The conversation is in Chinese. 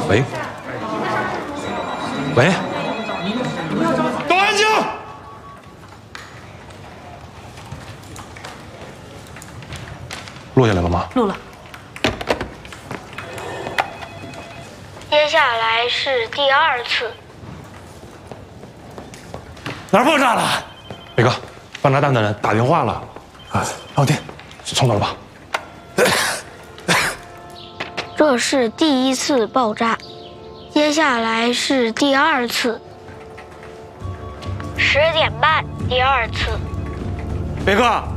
喂，喂， 都安静！ 录下来了吗？ 录了。 接下来是第2次。 哪儿爆炸了？ 伟哥，放炸弹的人打电话了。啊，老弟，送走了吧。 这是第1次爆炸，接下来是第2次。10点半，第2次。 伟哥。